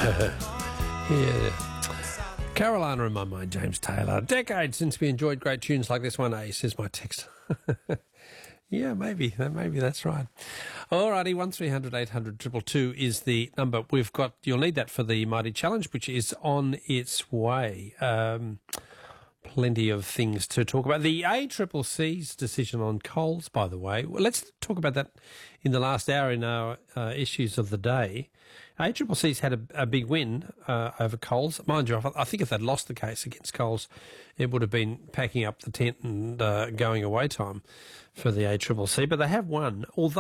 Yeah. Carolina in my mind, James Taylor. Decades since we enjoyed great tunes like this one, says my text. Yeah, maybe that's right. Alrighty, 1300 800 222 is the number we've got. You'll need that for the Mighty Challenge, which is on its way. Plenty of things to talk about. The ACCC's decision on Coles, by the way. Well, let's talk about that in the last hour in our issues of the day. ACCC's had a big win over Coles. Mind you, I think if they'd lost the case against Coles, it would have been packing up the tent and going away time for the ACCC. But they have won, although